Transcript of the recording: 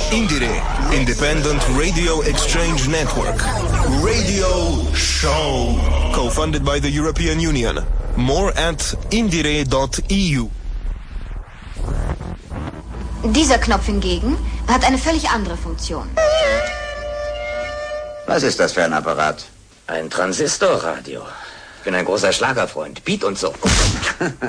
INDIRE, Independent Radio Exchange Network. Radio Show. Co-funded by the European Union. More at indire.eu. Dieser Knopf hingegen hat eine völlig andere Funktion. Was ist das für ein Apparat? Ein Transistorradio. Ich bin ein großer Schlagerfreund. Beat und so.